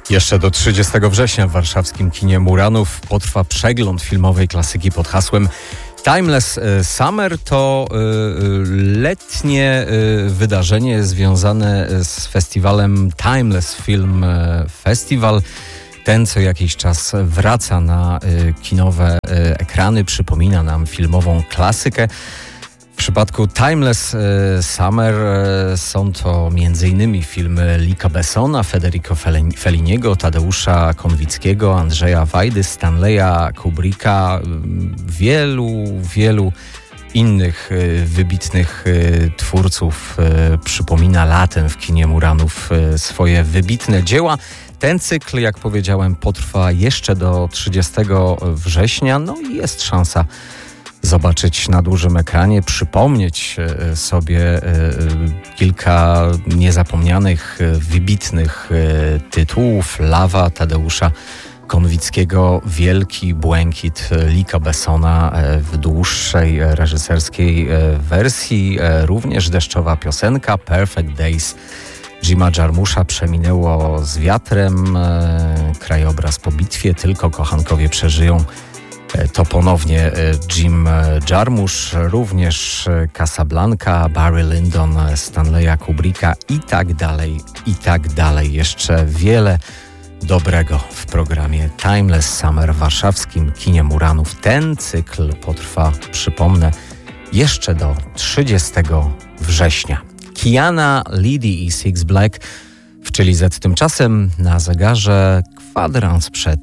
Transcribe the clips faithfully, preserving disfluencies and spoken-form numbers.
Jeszcze do trzydziestego września w warszawskim kinie Muranów potrwa przegląd filmowej klasyki pod hasłem Timeless Summer. To letnie wydarzenie związane z festiwalem Timeless Film Festival. Ten co jakiś czas wraca na kinowe ekrany, przypomina nam filmową klasykę. W przypadku Timeless Summer są to między innymi filmy Luca Bessona, Federico Felliniego, Tadeusza Konwickiego, Andrzeja Wajdy, Stanleya Kubricka, wielu, wielu innych wybitnych twórców przypomina latem w kinie Muranów swoje wybitne dzieła. Ten cykl, jak powiedziałem, potrwa jeszcze do trzydziestego września. No i jest szansa zobaczyć na dużym ekranie, przypomnieć sobie kilka niezapomnianych, wybitnych tytułów. Lawa Tadeusza Konwickiego, Wielki Błękit Luca Bessona w dłuższej reżyserskiej wersji, również Deszczowa piosenka, Perfect Days Jima Jarmusza, Przeminęło z wiatrem, Krajobraz po bitwie, Tylko kochankowie przeżyją. To ponownie Jim Jarmusch, również Casablanca, Barry Lyndon, Stanleya Kubricka i tak dalej, i tak dalej. Jeszcze wiele dobrego w programie Timeless Summer w warszawskim kinie Muranów. Ten cykl potrwa, przypomnę, jeszcze do trzydziestego września. Kiana, Lydie i Six Black w Chili Z. Tymczasem na zegarze kwadrans przed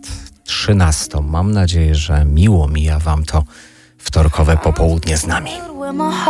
trzynastą. Mam nadzieję, że miło mija wam to wtorkowe popołudnie z nami.